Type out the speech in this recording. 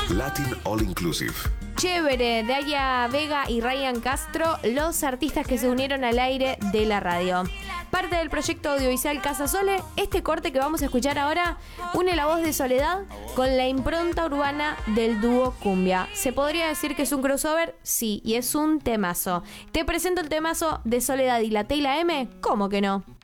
Latin All Inclusive. Chévere, Dalia Vega y Ryan Castro, los artistas que se unieron al aire de la radio. Parte del proyecto audiovisual Casa Sole, este corte que vamos a escuchar ahora une la voz de Soledad con la impronta urbana del dúo Cumbia. ¿Se podría decir que es un crossover? Sí, y es un temazo. ¿Te presento el temazo de Soledad y la Teyla M? ¿Cómo que no?